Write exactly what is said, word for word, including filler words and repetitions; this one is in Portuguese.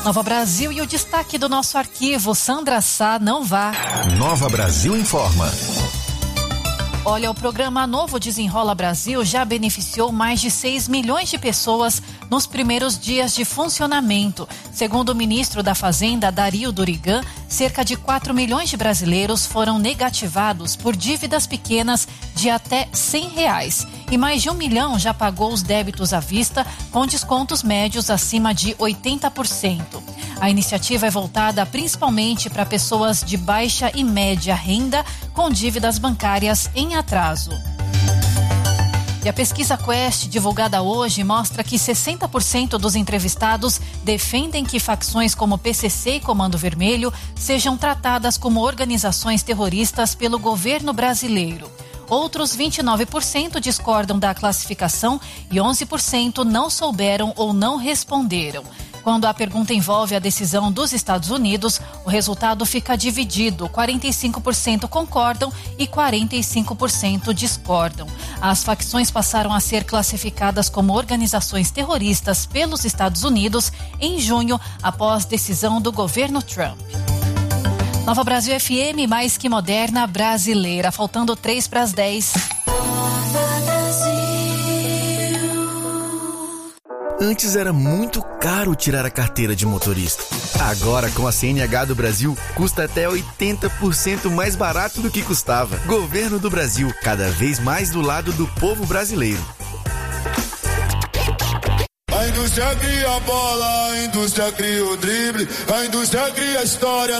Nova Brasil e o destaque do nosso arquivo, Sandra Sá, não vá. Nova Brasil informa. Olha, o programa Novo Desenrola Brasil já beneficiou mais de seis milhões de pessoas nos primeiros dias de funcionamento. Segundo o ministro da Fazenda, Dario Durigan, cerca de quatro milhões de brasileiros foram negativados por dívidas pequenas de até cem reais. E mais de um milhão já pagou os débitos à vista, com descontos médios acima de oitenta por cento. A iniciativa é voltada principalmente para pessoas de baixa e média renda com dívidas bancárias em atraso. E a pesquisa Quest, divulgada hoje, mostra que sessenta por cento dos entrevistados defendem que facções como P C C e Comando Vermelho sejam tratadas como organizações terroristas pelo governo brasileiro. Outros vinte e nove por cento discordam da classificação e onze por cento não souberam ou não responderam. Quando a pergunta envolve a decisão dos Estados Unidos, o resultado fica dividido. quarenta e cinco por cento concordam e quarenta e cinco por cento discordam. As facções passaram a ser classificadas como organizações terroristas pelos Estados Unidos em junho, após decisão do governo Trump. Nova Brasil F M, mais que moderna, brasileira. Faltando três para as dez. Antes era muito caro tirar a carteira de motorista. Agora, com a C N H do Brasil, custa até oitenta por cento mais barato do que custava. Governo do Brasil, cada vez mais do lado do povo brasileiro. A indústria cria a bola, a indústria cria o drible, a indústria cria a história.